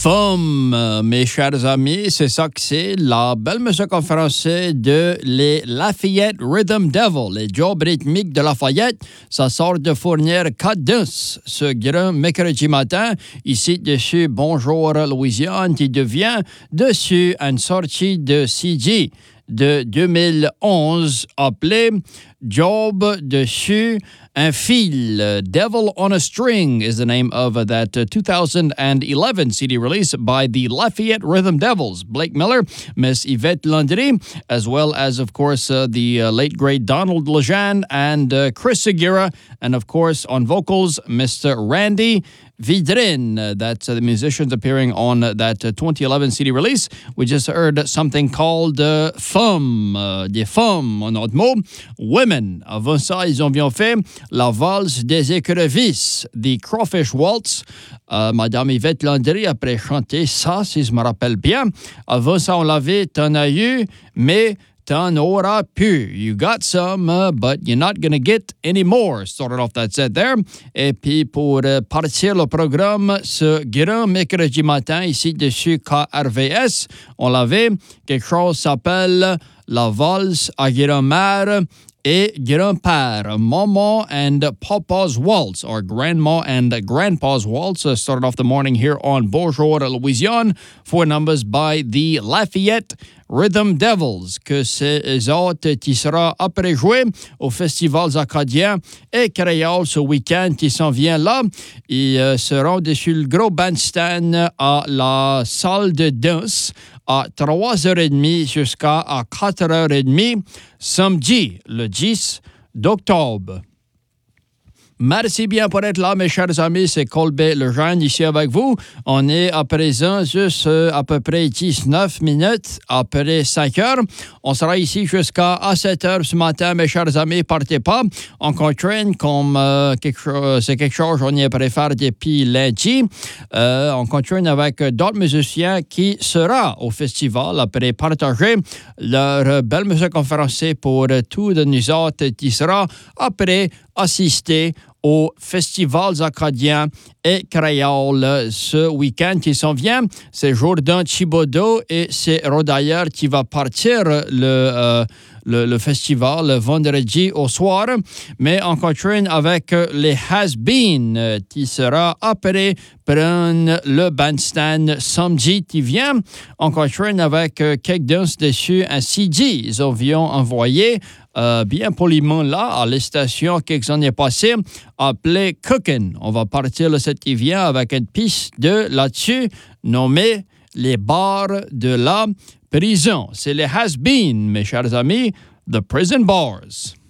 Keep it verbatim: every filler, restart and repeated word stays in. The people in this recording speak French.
Femme, euh, mes chers amis, c'est ça que c'est, la belle musique en français de les Lafayette Rhythm Devil, les jobs rythmiques de Lafayette. Ça sort de fournir quatre danses ce grand mercredi matin. Ici, dessus, Bonjour Louisiane, qui devient dessus une sortie de C D de deux mille onze appelé Job dessus un fil. Devil on a String is the name of that uh, two thousand eleven C D release by the Lafayette Rhythm Devils. Blake Miller, Miss Yvette Landry, as well as, of course, uh, the uh, late great Donald Lejean and uh, Chris Segura, and, of course, on vocals, Mister Randy Vidrin. Uh, that's uh, the musicians appearing on uh, that uh, twenty eleven C D release. We just heard something called uh, Femmes, uh, des femmes, en autre mot, women. Avant ça, ils ont bien fait la valse des écrevisses, the Crawfish Waltz. Euh, Madame Yvette Landry après chanté ça, si je me rappelle bien. Avant ça, on l'avait, t'en as eu, mais t'en auras pu. You got some, uh, but you're not going to get any more. Started off that set there. Et puis, pour uh, partir le programme, ce grand mercredi matin, ici, dessus K R V S, on l'avait. Quelque chose s'appelle la valse à grand-mère et grand-père. Maman and Papa's Waltz, or Grandma and Grandpa's Waltz. Uh, started off the morning here on Bonjour Louisiane. Four numbers by the Lafayette Rhythm Devils, que c'est eux autres qui sera après joué au Festival acadien et créole ce week-end qui s'en vient là. Ils euh, seront dessus le gros bandstand à la salle de danse à trois heures trente jusqu'à à quatre heures trente samedi, le dix d'octobre. Merci bien pour être là, mes chers amis. C'est Colbert Lejeune ici avec vous. On est à présent juste euh, à peu près dix-neuf minutes après cinq heures. On sera ici jusqu'à sept heures ce matin, mes chers amis. Partez pas. On continue comme euh, quelque chose, c'est quelque chose qu'on y préfère depuis lundi. Euh, on continue avec d'autres musiciens qui sera au festival après partager leur belle musique en français pour tous de nous autres qui sera après assister aux festivals acadiens et créoles ce week-end qui s'en vient. C'est Jourdan Thibodeau et c'est Rodailleur qui va partir le, euh, le, le festival le vendredi au soir. Mais on continue avec les Has-Been qui sera après prendre le bandstand samedi qui vient. On continue avec quelques danses dessus un C D. Ils ont envoyé Euh, bien poliment là, à la station quelques années passées, appelée Cookin'. On va partir le sept qui vient avec une piste de là-dessus nommée Les bars de la prison. C'est les Has-Been, mes chers amis, The Prison Bars.